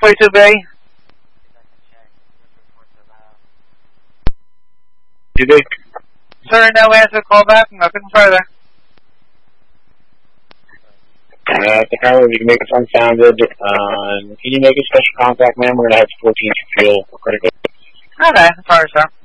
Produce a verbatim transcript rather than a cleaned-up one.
forty-two B? You did? Sir, no answer, call back, nothing further. Uh, the car will be make a unfounded. Uh, can you make a special contact, ma'am? We're going to have fourteen fuel critical. Okay, sorry, sir.